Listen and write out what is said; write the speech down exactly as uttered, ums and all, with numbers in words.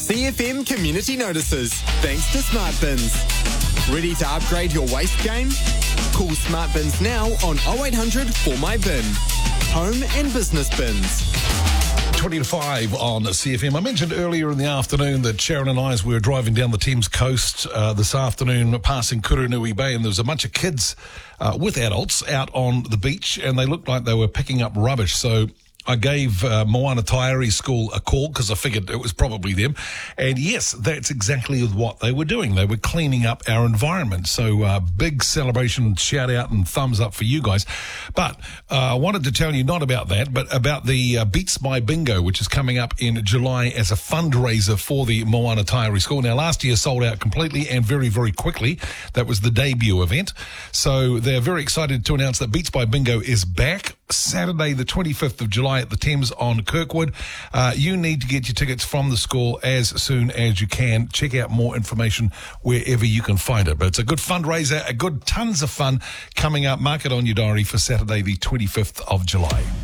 C F M Community Notices, thanks to Smart Bins. Ready to upgrade your waste game? Call Smart Bins now on oh eight hundred four my bin. Home and business bins. twenty to five on C F M. I mentioned earlier in the afternoon that Sharon and I, as we were driving down the Thames coast uh, this afternoon, passing Kurunui Bay, and there was a bunch of kids uh, with adults out on the beach, and they looked like they were picking up rubbish. So I gave uh, Moana Taieri School a call because I figured it was probably them. And yes, that's exactly what they were doing. They were cleaning up our environment. So uh, big celebration, shout out and thumbs up for you guys. But uh, I wanted to tell you not about that, but about the uh, Beats My Bingo, which is coming up in July as a fundraiser for the Moana Taieri School. Now, last year sold out completely and very, very quickly. That was the debut event. So they're very excited to announce that Beats by Bingo is back Saturday, the twenty-fifth of July at the Thames on Kirkwood. Uh, you need to get your tickets from the school as soon as you can. Check out more information wherever you can find it. But it's a good fundraiser, a good tons of fun coming up. Mark it on your diary for Saturday, the twenty-fifth of July.